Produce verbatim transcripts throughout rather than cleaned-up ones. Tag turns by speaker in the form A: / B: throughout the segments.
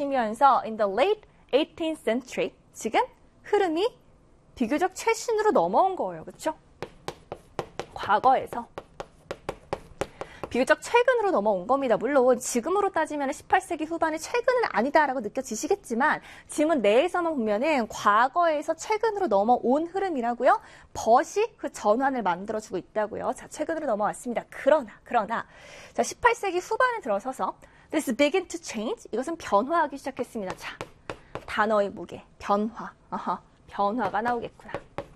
A: 이어지면서 in the late eighteenth century, 지금 흐름이 비교적 최신으로 넘어온 거예요. 그렇죠? 과거에서. 비교적 최근으로 넘어온 겁니다. 물론 지금으로 따지면 십팔 세기 후반의 최근은 아니다라고 느껴지시겠지만 지문 내에서만 보면은 과거에서 최근으로 넘어온 흐름이라고요. 벗이 그 전환을 만들어주고 있다고요. 자, 최근으로 넘어왔습니다. 그러나, 그러나 자, 십팔 세기 후반에 들어서서 this begin to change, 이것은 변화하기 시작했습니다. 자, 단어의 무게, 변화, 어허, 변화가 나오겠구나.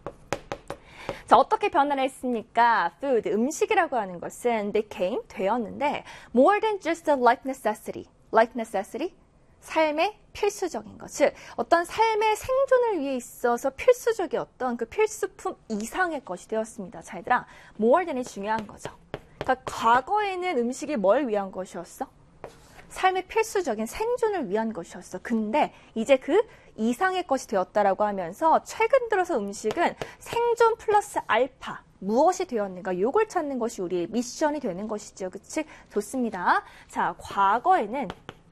A: 자, 어떻게 변화를 했습니까? food, 음식이라고 하는 것은 became, 되었는데 more than just a life necessity. life necessity? 삶의 필수적인 것. 즉, 어떤 삶의 생존을 위해 있어서 필수적이었던 그 필수품 이상의 것이 되었습니다. 자, 얘들아, more than이 중요한 거죠. 그러니까 과거에는 음식이 뭘 위한 것이었어? 삶의 필수적인 생존을 위한 것이었어. 근데 이제 그 이상의 것이 되었다라고 하면서 최근 들어서 음식은 생존 플러스 알파, 무엇이 되었는가, 요걸 찾는 것이 우리의 미션이 되는 것이죠. 그치? 좋습니다. 자, 과거에는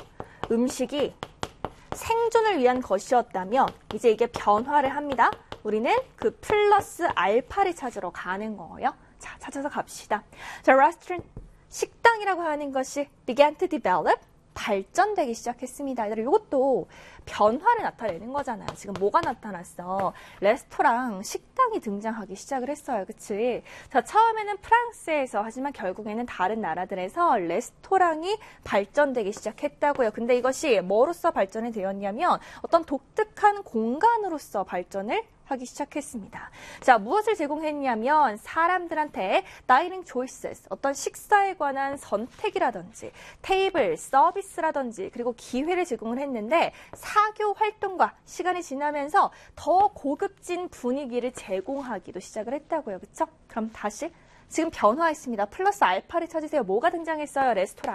A: 음식이 생존을 위한 것이었다면 이제 이게 변화를 합니다. 우리는 그 플러스 알파를 찾으러 가는 거예요. 자, 찾아서 갑시다. 자, restaurant, 식당이라고 하는 것이 began to develop, 발전되기 시작했습니다. 이것도 변화를 나타내는 거잖아요. 지금 뭐가 나타났어? 레스토랑, 식당이 등장하기 시작을 했어요. 그치? 자, 처음에는 프랑스에서, 하지만 결국에는 다른 나라들에서 레스토랑이 발전되기 시작했다고요. 근데 이것이 뭐로서 발전이 되었냐면 어떤 독특한 공간으로서 발전을 하기 시작했습니다. 자, 무엇을 제공했냐면 사람들한테 dining choices, 어떤 식사에 관한 선택이라든지 테이블, 서비스라든지 그리고 기회를 제공을 했는데 사교 활동과 시간이 지나면서 더 고급진 분위기를 제공하기도 시작을 했다고요. 그렇죠? 그럼 다시 지금 변화했습니다. 플러스 알파를 찾으세요. 뭐가 등장했어요? 레스토랑.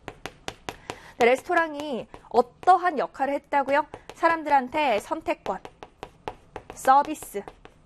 A: 네, 레스토랑이 어떠한 역할을 했다고요? 사람들한테 선택권, 서비스,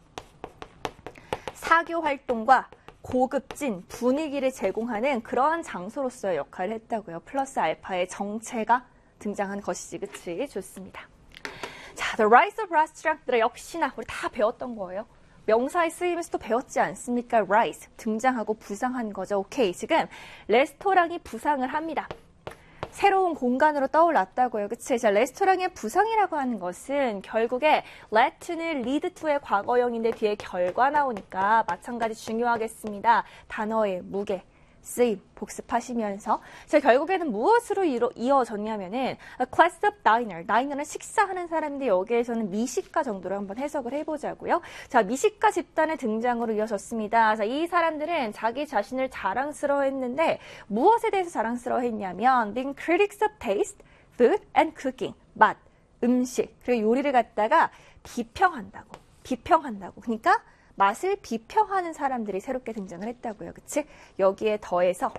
A: 사교 활동과 고급진 분위기를 제공하는 그러한 장소로서의 역할을 했다고요. 플러스 알파의 정체가 등장한 것이지. 그치? 좋습니다. 자, the rise of restaurant, 역시나 우리 다 배웠던 거예요. 명사의 쓰임에서도 배웠지 않습니까? rise, 등장하고 부상한 거죠. 오케이, 지금 레스토랑이 부상을 합니다. 새로운 공간으로 떠올랐다고요. 그치? 자, 레스토랑의 부상이라고 하는 것은 결국에 let to는 lead to의 과거형인데 뒤에 결과 나오니까 마찬가지 중요하겠습니다. 단어의 무게, 쓰임, 복습하시면서 자, 결국에는 무엇으로 이루, 이어졌냐면은 a class of diner, diner는 식사하는 사람인데 여기에서는 미식가 정도로 한번 해석을 해보자고요. 자, 미식가 집단의 등장으로 이어졌습니다. 자, 이 사람들은 자기 자신을 자랑스러워했는데 무엇에 대해서 자랑스러워했냐면 being critics of taste, food and cooking, 맛, 음식, 그리고 요리를 갖다가 비평한다고, 비평한다고. 그러니까 맛을 비평하는 사람들이 새롭게 등장을 했다고요. 그치? 여기에 더해서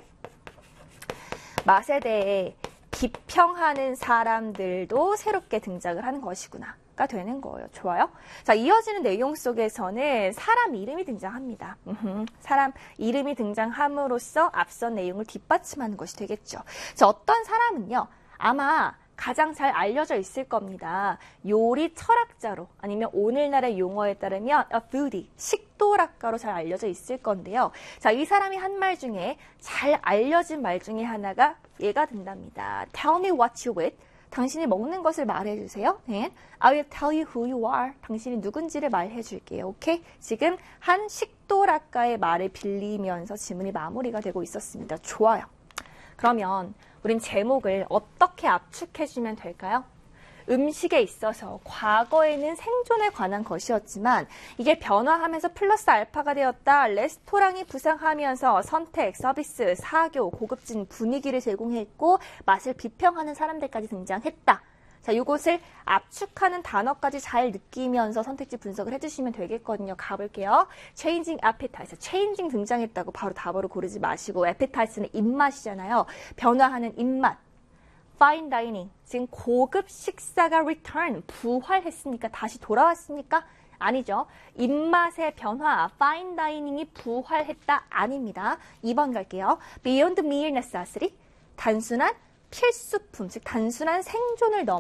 A: 맛에 대해 비평하는 사람들도 새롭게 등장을 하는 것이구나. 가 되는 거예요. 좋아요? 자, 이어지는 내용 속에서는 사람 이름이 등장합니다. 음흠, 사람 이름이 등장함으로써 앞선 내용을 뒷받침하는 것이 되겠죠. 자, 어떤 사람은요, 아마 가장 잘 알려져 있을 겁니다. 요리 철학자로 아니면 오늘날의 용어에 따르면 a foodie, 식도락가로 잘 알려져 있을 건데요. 자, 이 사람이 한 말 중에 잘 알려진 말 중에 하나가 얘가 된답니다. Tell me what you eat. 당신이 먹는 것을 말해주세요. 네. I will tell you who you are. 당신이 누군지를 말해줄게요. 오케이? 지금 한 식도락가의 말을 빌리면서 지문이 마무리가 되고 있었습니다. 좋아요. 그러면 우린 제목을 어떻게 압축해주면 될까요? 음식에 있어서 과거에는 생존에 관한 것이었지만 이게 변화하면서 플러스 알파가 되었다. 레스토랑이 부상하면서 선택, 서비스, 사교, 고급진 분위기를 제공했고 맛을 비평하는 사람들까지 등장했다. 자, 이것을 압축하는 단어까지 잘 느끼면서 선택지 분석을 해주시면 되겠거든요. 가볼게요. changing appetite. changing 등장했다고 바로 답으로 고르지 마시고 appetite는 입맛이잖아요. 변화하는 입맛. fine dining. 지금 고급 식사가 return. 부활했습니까? 다시 돌아왔습니까? 아니죠. 입맛의 변화. fine dining이 부활했다. 아닙니다. 이 번 갈게요. beyond mere necessity. 단순한 필수품, 즉 단순한 생존을 넘어